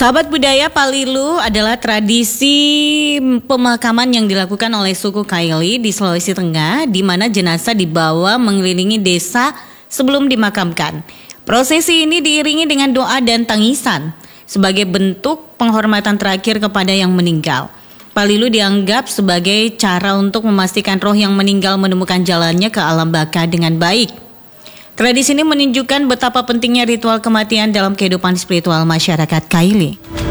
Sahabat budaya, Palilu adalah tradisi pemakaman yang dilakukan oleh suku Kaili di Sulawesi Tengah, di mana jenazah dibawa mengelilingi desa sebelum dimakamkan. Prosesi ini diiringi dengan doa dan tangisan sebagai bentuk penghormatan terakhir kepada yang meninggal. Palilu dianggap sebagai cara untuk memastikan roh yang meninggal menemukan jalannya ke alam baka dengan baik. Tradisi ini menunjukkan betapa pentingnya ritual kematian dalam kehidupan spiritual masyarakat Kaili.